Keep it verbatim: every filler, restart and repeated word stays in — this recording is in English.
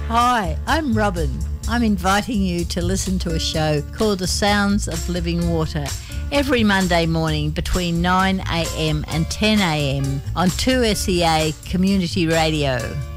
Hi, I'm Robin. I'm inviting you to listen to a show called The Sounds of Living Water every Monday morning between nine a m and ten a m on two S E A Community Radio.